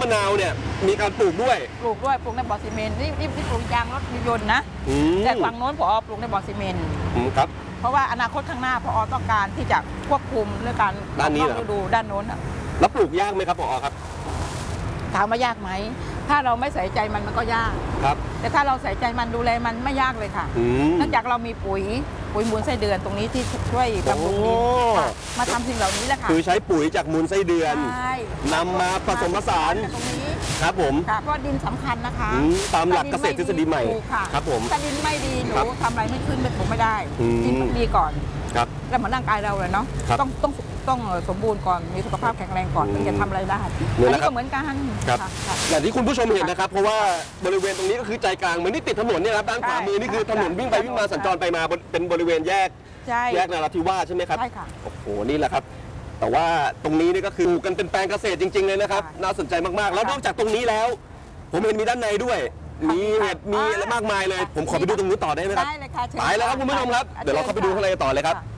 มะนาวเนี่ยมีการปลูกด้วยปลูกในบ่อซีเมนต์นี่ปลูกยางรถยนต์นะแต่ฝั่งโน้นผอ.ปลูกในบ่อซีเมนต์ครับเพราะว่าอนาคตข้างหน้าผอ.ต้องการที่จะควบคุมเรื่องการด้านนี้ดูด้านโน้นแล้วปลูกยากไหมครับผอ.ครับถามว่ายากไหมถ้าเราไม่ใส่ใจมันก็ยากครับแต่ถ้าเราใส่ใจมันดูแลมันไม่ยากเลยค่ะเนื่องจากเรามีปุ๋ยมูลไส้เดือนตรงนี้ที่ช่วยบำรุงดินมาทำสิ่งเหล่านี้แหละค่ะคือใช้ปุ๋ยจากมูลไส้เดือนนำมาผสมผสานตรงนี้ครับผมค่ะเพราะดินสำคัญนะคะตามหลักเกษตรทฤษฎีใหม่ครับผมถ้าดินไม่ดีหนูทำอะไรไม่ขึ้นไม่ได้ดินต้องดีก่อนครับแล้วเหมือนร่างกายเราเลยเนาะต้องสมบูรณ์ก่อนมีสุขภาพแข็งแรงก่อนถึงจะทำอะไรได้อันนี้ก็เหมือนกันครับอย่างที่คุณผู้ชมเห็นนะครับเพราะว่าบริเวณตรงนี้ก็คือใจกลางเหมือนที่ติดถนนเนี่ยครับด้านขวามือนี่คือถนนวิ่งไปวิ่งมาสัญจรไปมาเป็นบริเวณแยกนราธิวาสใช่ไหมครับใช่ค่ะโอ้โหนี่แหละครับแต่ว่าตรงนี้นี่ก็คือกันเป็นแปลงเกษตรจริงๆเลยนะครับน่าสนใจมากๆแล้วนอกจากตรงนี้แล้วผมเห็นมีด้านในด้วยมีเห็ดมีอะไรมากมายเลยผมขอไปดูตรงนู้นต่อได้ไหมครับได้เลยค่ะไปแล้วครับคุณผู้ชมครับเดี๋ยวเราเข้าไปดูข้างในต่อเลยครับ